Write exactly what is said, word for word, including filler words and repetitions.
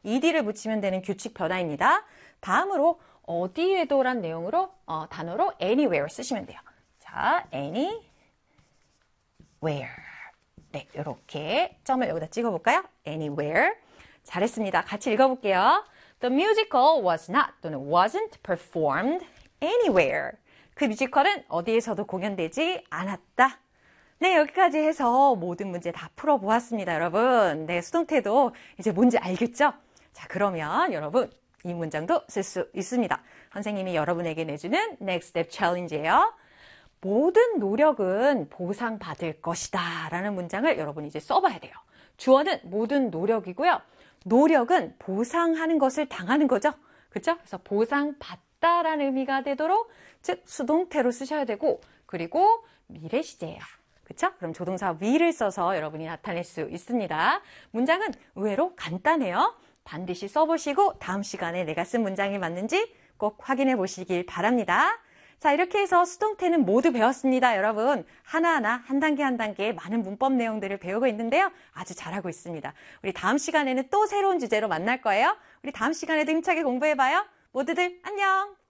ed를 붙이면 되는 규칙 변화입니다. 다음으로 어디에도란 내용으로 어, 단어로 anywhere 쓰시면 돼요. 자, anywhere. 네, 이렇게 점을 여기다 찍어볼까요? anywhere. 잘했습니다. 같이 읽어볼게요. The musical was not 또는 wasn't performed anywhere. 그 뮤지컬은 어디에서도 공연되지 않았다. 네, 여기까지 해서 모든 문제 다 풀어보았습니다, 여러분. 네, 수동태도 이제 뭔지 알겠죠? 자, 그러면 여러분 이 문장도 쓸 수 있습니다. 선생님이 여러분에게 내주는 Next Step Challenge예요. 모든 노력은 보상받을 것이다 라는 문장을 여러분이 이제 써봐야 돼요. 주어는 모든 노력이고요. 노력은 보상하는 것을 당하는 거죠. 그렇죠? 그래서 보상받다라는 의미가 되도록 즉 수동태로 쓰셔야 되고 그리고 미래 시제예요. 그렇죠? 그럼 조동사 will을 써서 여러분이 나타낼 수 있습니다. 문장은 의외로 간단해요. 반드시 써보시고 다음 시간에 내가 쓴 문장이 맞는지 꼭 확인해 보시길 바랍니다. 자, 이렇게 해서 수동태는 모두 배웠습니다, 여러분. 하나하나 한 단계 한 단계 많은 문법 내용들을 배우고 있는데요. 아주 잘하고 있습니다. 우리 다음 시간에는 또 새로운 주제로 만날 거예요. 우리 다음 시간에도 힘차게 공부해봐요. 모두들 안녕!